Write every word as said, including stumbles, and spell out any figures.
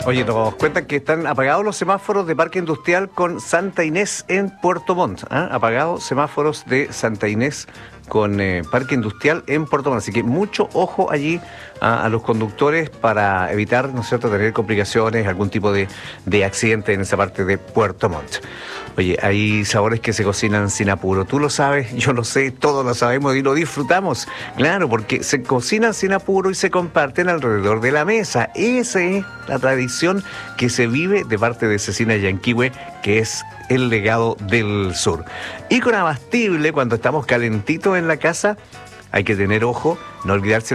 Oye, nos cuentan que están apagados los semáforos de Parque Industrial con Santa Inés en Puerto Montt. ¿Ah? Apagados semáforos de Santa Inés con eh, Parque Industrial en Puerto Montt. Así que mucho ojo allí a, a los conductores para evitar, ¿no es cierto?, tener complicaciones, algún tipo de, de accidente en esa parte de Puerto Montt. Oye, hay sabores que se cocinan sin apuro. Tú lo sabes, yo lo sé, todos lo sabemos y lo disfrutamos. Claro, porque se cocinan sin apuro y se comparten alrededor de la mesa. Esa es la tradición que se vive de parte de Cecina Yanquihue, que es el legado del sur. Y con Abastible, cuando estamos calentitos en la casa, hay que tener ojo, no olvidarse